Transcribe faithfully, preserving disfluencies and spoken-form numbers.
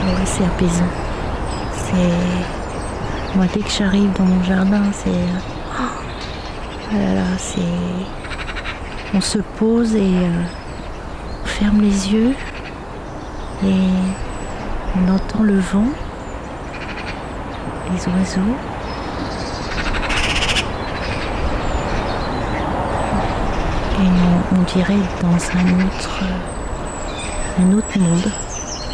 Oui, c'est apaisant. C'est... Moi, dès que j'arrive dans mon jardin, c'est... Oh là là, c'est... On se pose et euh, on ferme les yeux et on entend le vent, les oiseaux. Et on, on dirait dans un autre, un autre monde.